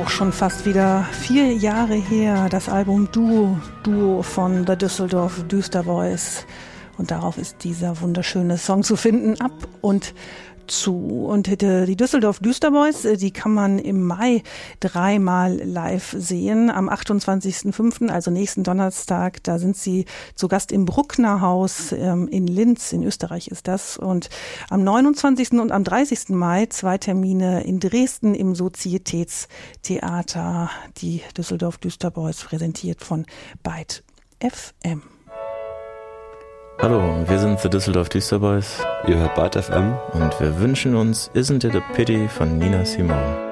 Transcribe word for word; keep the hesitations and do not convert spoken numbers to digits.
auch schon fast wieder vier Jahre her, das Album Duo, Duo von The Düsseldorf Düsterboys. Und darauf ist dieser wunderschöne Song zu finden, Ab und zu. Und die Düsseldorf Düsterboys, die kann man im Mai dreimal live sehen. Am achtundzwanzigsten fünften, also nächsten Donnerstag, da sind sie zu Gast im Bruckner Haus ähm, in Linz, in Österreich ist das. Und am neunundzwanzigsten und am dreißigsten Mai zwei Termine in Dresden im Sozietätstheater. Die Düsseldorf Düsterboys, präsentiert von Byte F M. Hallo, wir sind The Düsseldorf Düsterboys. Ihr hört Byte F M. Und wir wünschen uns Isn't It a Pity von Nina Simone.